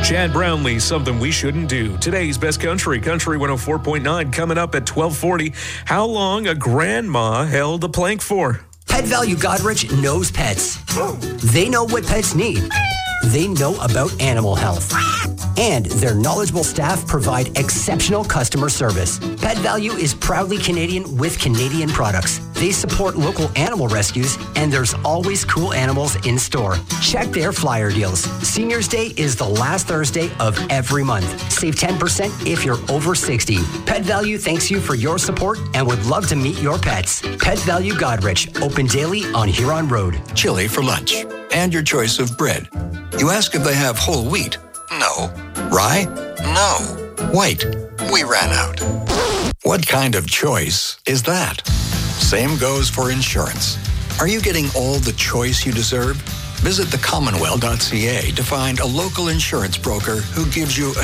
Chad Brownlee, Something We Shouldn't Do. Today's Best Country, Country 104.9, coming up at 12:40. How long a grandma held a plank for. Pet Value Godrich knows pets. They know what pets need. They know about animal health. And their knowledgeable staff provide exceptional customer service. Pet Value is proudly Canadian with Canadian products. They support local animal rescues, and there's always cool animals in store. Check their flyer deals. Seniors Day is the last Thursday of every month. Save 10% if you're over 60. Pet Value thanks you for your support and would love to meet your pets. Pet Value Godrich, open daily on Huron Road. Chili for lunch, and your choice of bread. You ask if they have whole wheat. No. Rye? No. Wait, we ran out. What kind of choice is that? Same goes for insurance. Are you getting all the choice you deserve? Visit thecommonwealth.ca to find a local insurance broker who gives you